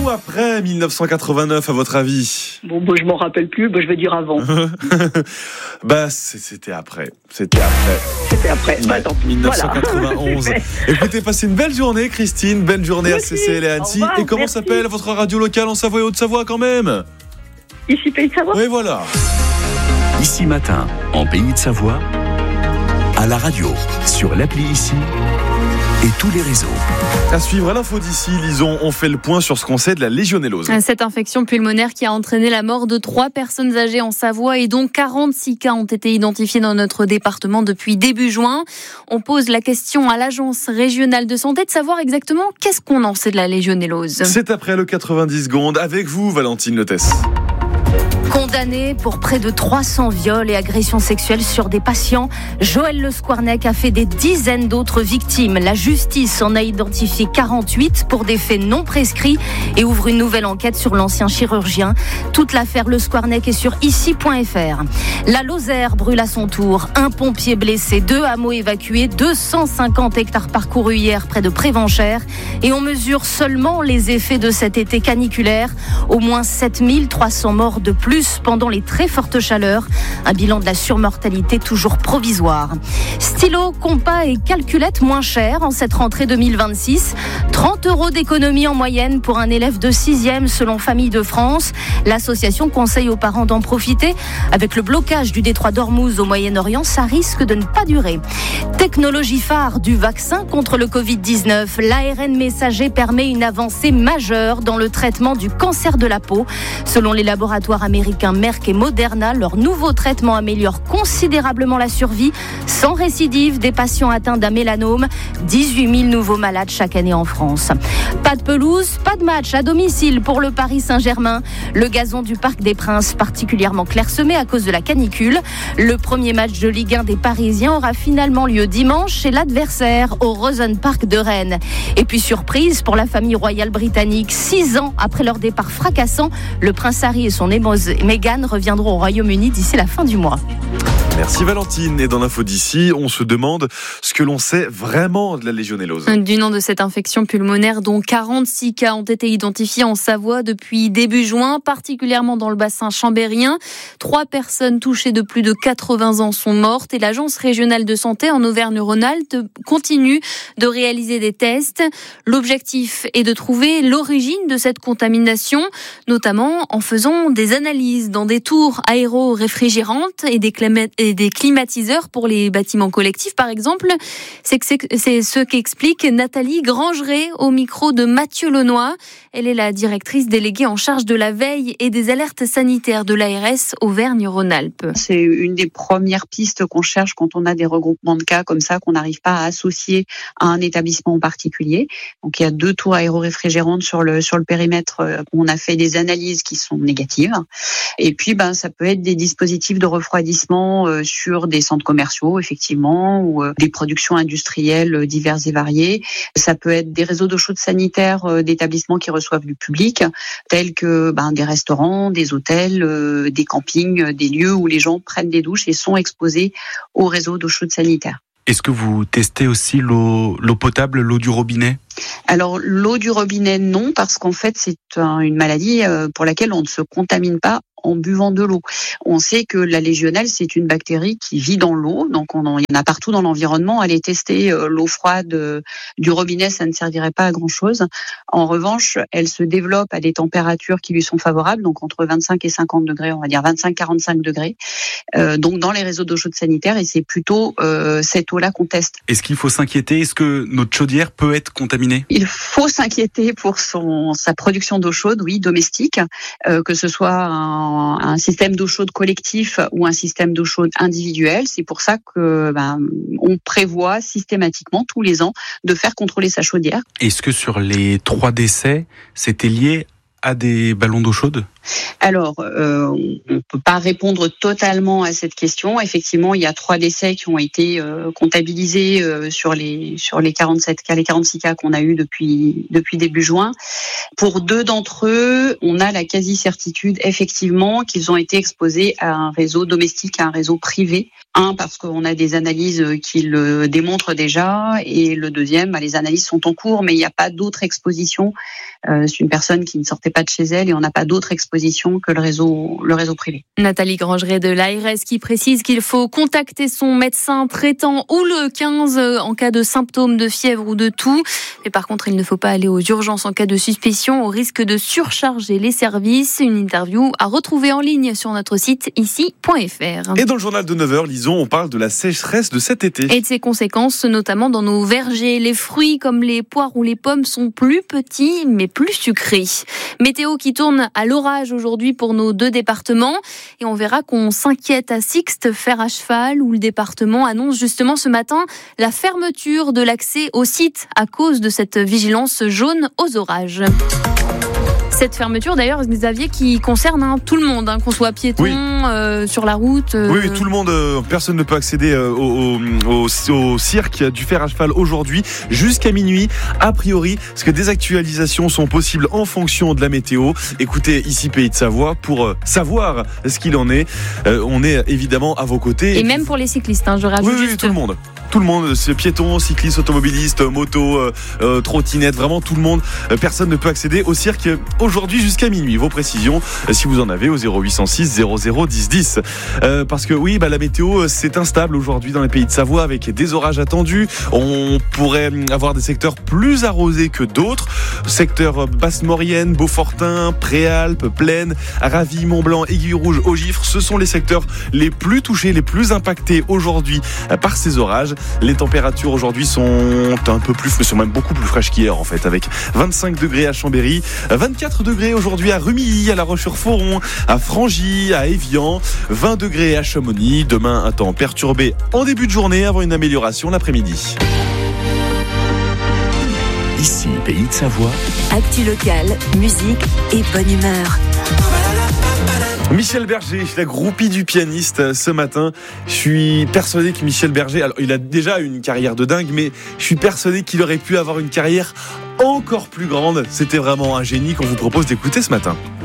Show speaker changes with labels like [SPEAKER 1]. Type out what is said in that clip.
[SPEAKER 1] ou après 1989 à votre avis?
[SPEAKER 2] Bon, je m'en rappelle plus, je vais dire avant.
[SPEAKER 1] C'était après. C'était après.
[SPEAKER 2] Ouais, tant pis.
[SPEAKER 1] 1991.
[SPEAKER 2] Voilà.
[SPEAKER 1] Écoutez, passez une belle journée, Christine. Belle journée à CCL et Annecy.
[SPEAKER 2] Au revoir,
[SPEAKER 1] et comment
[SPEAKER 2] merci.
[SPEAKER 1] s'appelle votre radio locale en Savoie et Haute-Savoie quand même?
[SPEAKER 2] Ici, Pays de Savoie.
[SPEAKER 1] Oui, voilà.
[SPEAKER 3] Ici Matin, en Pays de Savoie, à la radio, sur l'appli Ici et tous les réseaux.
[SPEAKER 1] À suivre à l'info d'ici, Lison, on fait le point sur ce qu'on sait de la légionellose.
[SPEAKER 4] Cette infection pulmonaire qui a entraîné la mort de 3 personnes âgées en Savoie et dont 46 cas ont été identifiés dans notre département depuis début juin. On pose la question à l'Agence régionale de santé de savoir exactement qu'est-ce qu'on en sait de la légionellose.
[SPEAKER 1] C'est après le 90 secondes avec vous, Valentine Letès.
[SPEAKER 5] Condamné pour près de 300 viols et agressions sexuelles sur des patients, Joël Le Squarnec a fait des dizaines d'autres victimes. La justice en a identifié 48 pour des faits non prescrits et ouvre une nouvelle enquête sur l'ancien chirurgien. Toute l'affaire Le Squarnec est sur ici.fr. La Lozère brûle à son tour. Un pompier blessé, 2 hameaux évacués, 250 hectares parcourus hier près de Prévenchères. Et on mesure seulement les effets de cet été caniculaire. Au moins 7300 morts de plus pendant les très fortes chaleurs. Un bilan de la surmortalité toujours provisoire. Stylo, compas et calculettes moins chers en cette rentrée 2026. 30 € d'économie en moyenne pour un élève de 6e selon Famille de France. L'association conseille aux parents d'en profiter. Avec le blocage du détroit d'Ormuz au Moyen-Orient, ça risque de ne pas durer. Technologie phare du vaccin contre le Covid-19. L'ARN messager permet une avancée majeure dans le traitement du cancer de la peau. Selon les laboratoires américains Merck et Moderna, leur nouveau traitement améliore considérablement la survie sans récidive des patients atteints d'un mélanome. 18 000 nouveaux malades chaque année en France. Pas de pelouse, pas de match à domicile pour le Paris Saint-Germain. Le gazon du Parc des Princes particulièrement clairsemé à cause de la canicule. Le premier match de Ligue 1 des Parisiens aura finalement lieu dimanche chez l'adversaire au Rosenpark de Rennes. Et puis surprise pour la famille royale britannique, 6 ans après leur départ fracassant, le prince Harry et son épouse Meghan reviendront au Royaume-Uni d'ici la fin du mois.
[SPEAKER 1] Merci Valentine. Et dans l'info d'ici, on se demande ce que l'on sait vraiment de la légionellose.
[SPEAKER 4] Du nom de cette infection pulmonaire dont 46 cas ont été identifiés en Savoie depuis début juin, particulièrement dans le bassin chambérien. 3 personnes touchées de plus de 80 ans sont mortes et l'Agence régionale de santé en Auvergne-Rhône-Alpes continue de réaliser des tests. L'objectif est de trouver l'origine de cette contamination, notamment en faisant des analyses dans des tours aéro-réfrigérantes et des climatiseurs pour les bâtiments collectifs, par exemple. C'est ce qu'explique Nathalie Grangeret au micro de Mathieu Lenoy. Elle est la directrice déléguée en charge de la veille et des alertes sanitaires de l'ARS Auvergne-Rhône-Alpes.
[SPEAKER 6] C'est une des premières pistes qu'on cherche quand on a des regroupements de cas comme ça, qu'on n'arrive pas à associer à un établissement en particulier. Donc il y a 2 tours aéro-réfrigérantes sur le périmètre où on a fait des analyses qui sont négatives. Et puis ça peut être des dispositifs de refroidissement sur des centres commerciaux, effectivement, ou des productions industrielles diverses et variées. Ça peut être des réseaux d'eau chaude sanitaire d'établissements qui reçoivent du public, tels que des restaurants, des hôtels, des campings, des lieux où les gens prennent des douches et sont exposés au réseau d'eau chaude sanitaire.
[SPEAKER 7] Est-ce que vous testez aussi l'eau potable, l'eau du robinet ?
[SPEAKER 6] Alors l'eau du robinet, non, parce qu'en fait c'est une maladie pour laquelle on ne se contamine pas en buvant de l'eau. On sait que la légionelle, c'est une bactérie qui vit dans l'eau, donc il y en a partout dans l'environnement. Aller tester l'eau froide du robinet, ça ne servirait pas à grand-chose. En revanche, elle se développe à des températures qui lui sont favorables, donc entre 25 et 50 degrés, on va dire 25-45 degrés, donc dans les réseaux d'eau chaude sanitaire, et c'est plutôt cette eau-là qu'on teste.
[SPEAKER 7] Est-ce qu'il faut s'inquiéter ? Est-ce que notre chaudière peut être contaminée ?
[SPEAKER 6] Il faut s'inquiéter pour sa production d'eau chaude, oui, domestique, que ce soit un système d'eau chaude collectif ou un système d'eau chaude individuel. C'est pour ça que on prévoit systématiquement tous les ans de faire contrôler sa chaudière.
[SPEAKER 7] Est-ce que sur les 3 décès, c'était lié a des ballons d'eau chaude ?
[SPEAKER 6] Alors, on ne peut pas répondre totalement à cette question. Effectivement, il y a 3 décès qui ont été comptabilisés sur les 47 cas, les 46 cas qu'on a eu depuis début juin. Pour 2 d'entre eux, on a la quasi-certitude effectivement qu'ils ont été exposés à un réseau domestique, à un réseau privé. Un, parce qu'on a des analyses qui le démontrent déjà, et le deuxième, les analyses sont en cours, mais il n'y a pas d'autre exposition. C'est une personne qui ne sortait pas de chez elle et on n'a pas d'autre exposition que le réseau privé.
[SPEAKER 4] Nathalie Grangeret de l'ARS qui précise qu'il faut contacter son médecin traitant ou le 15 en cas de symptômes de fièvre ou de toux. Mais par contre, il ne faut pas aller aux urgences en cas de suspicion au risque de surcharger les services. Une interview à retrouver en ligne sur notre site ici.fr.
[SPEAKER 1] Et dans le journal de 9h, lisons, on parle de la sécheresse de cet été.
[SPEAKER 4] Et de ses conséquences, notamment dans nos vergers. Les fruits comme les poires ou les pommes sont plus petits mais plus sucrés. Météo qui tourne à l'orage aujourd'hui pour nos 2 départements. Et on verra qu'on s'inquiète à Sixte, Fer à cheval, où le département annonce justement ce matin la fermeture de l'accès au site à cause de cette vigilance jaune aux orages. Cette fermeture, d'ailleurs, Xavier, qui concerne tout le monde, qu'on soit piéton, oui. Sur la route.
[SPEAKER 1] Oui, tout le monde. Personne ne peut accéder au cirque du fer à cheval aujourd'hui jusqu'à minuit, a priori, parce que des actualisations sont possibles en fonction de la météo. Écoutez, ici Pays de Savoie, pour savoir ce qu'il en est. On est évidemment à vos côtés.
[SPEAKER 4] Et même pour les cyclistes, je rajoute
[SPEAKER 1] oui,
[SPEAKER 4] juste.
[SPEAKER 1] Tout le monde. Tout le monde, c'est piétons, cyclistes, automobilistes, motos, trottinettes, vraiment tout le monde. Personne ne peut accéder au cirque aujourd'hui jusqu'à minuit. Vos précisions, si vous en avez, au 0806 00 10 10. Parce que oui, la météo, c'est instable aujourd'hui dans les Pays de Savoie avec des orages attendus. On pourrait avoir des secteurs plus arrosés que d'autres. Secteur Basse-Maurienne, Beaufortin, Préalpes, Plaine, Ravy, Mont-Blanc, Aiguille-Rouge, Haut-Gifre. Ce sont les secteurs les plus touchés, les plus impactés aujourd'hui par ces orages. Les températures aujourd'hui sont un peu plus, mais sont même beaucoup plus fraîches qu'hier en fait, avec 25 degrés à Chambéry, 24 degrés aujourd'hui à Rumilly, à La Roche-sur-Foron, à Frangy, à Évian, 20 degrés à Chamonix. Demain, un temps perturbé en début de journée avant une amélioration l'après-midi.
[SPEAKER 3] Ici, Pays de Savoie.
[SPEAKER 8] Actu locale, musique et bonne humeur.
[SPEAKER 1] Michel Berger, la groupie du pianiste ce matin. Je suis persuadé que Michel Berger, alors il a déjà une carrière de dingue, mais je suis persuadé qu'il aurait pu avoir une carrière encore plus grande. C'était vraiment un génie qu'on vous propose d'écouter ce matin.